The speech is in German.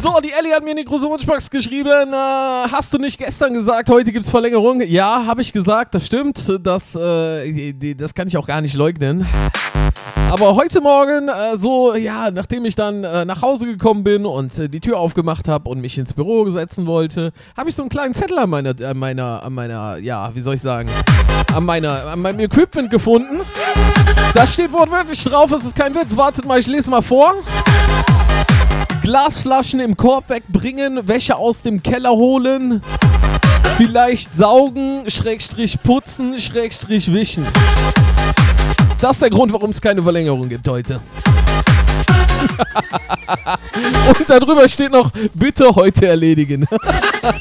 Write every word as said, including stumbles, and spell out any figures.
So, die Ellie hat mir in die große Wunschbox geschrieben, äh, hast du nicht gestern gesagt, heute gibt's Verlängerung? Ja, habe ich gesagt, das stimmt, das, äh, das kann ich auch gar nicht leugnen. Aber heute Morgen, äh, so, ja, nachdem ich dann äh, nach Hause gekommen bin und äh, die Tür aufgemacht habe und mich ins Büro setzen wollte, habe ich so einen kleinen Zettel an meiner, an meiner, an meiner, ja, wie soll ich sagen, an meiner, an meinem Equipment gefunden. Da steht wortwörtlich drauf, es ist kein Witz, wartet mal, ich lese mal vor. Glasflaschen im Korb wegbringen, Wäsche aus dem Keller holen, vielleicht saugen, Schrägstrich putzen, Schrägstrich wischen. Das ist der Grund, warum es keine Verlängerung gibt heute. Und darüber steht noch, bitte heute erledigen.